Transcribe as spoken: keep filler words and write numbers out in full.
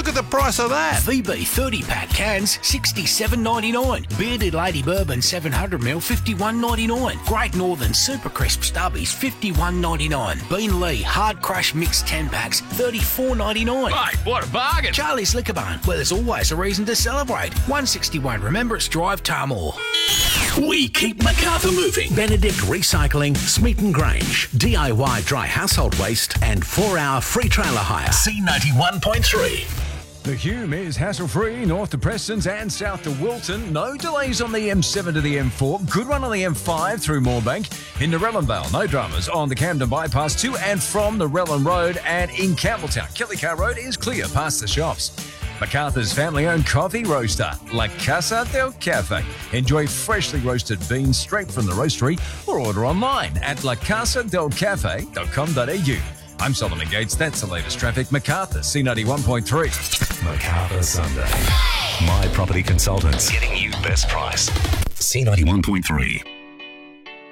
Look at the price of that. V B thirty-pack cans, sixty-seven ninety-nine. Bearded Lady Bourbon seven hundred milliliters, fifty-one ninety-nine. Great Northern Super Crisp Stubbies, fifty-one ninety-nine. Bean Lee Hard Crush Mixed ten packs, thirty-four ninety-nine. Mate, what a bargain. Charlie's Liquor Barn, where there's always a reason to celebrate. one sixty-one Remembrance Drive, Tarmore. We keep Macarthur moving. Benedict Recycling, Smeaton Grange. D I Y dry household waste and four-hour free trailer hire. C ninety-one point three. The Hume is hassle-free, north to Prestons and south to Wilton. No delays on the M seven to the M four. Good one on the M five through Moorebank. In Narellan Vale, no dramas on the Camden Bypass to and from Narellan Road. And in Campbelltown, Killycar Road is clear past the shops. Macarthur's family-owned coffee roaster, La Casa del Cafe. Enjoy freshly roasted beans straight from the roastery or order online at la casa del cafe dot com dot a u. I'm Solomon Gates. That's the latest traffic. Macarthur, C ninety-one point three. Macarthur Sunday. My Property Consultants. Getting you best price. C ninety-one point three.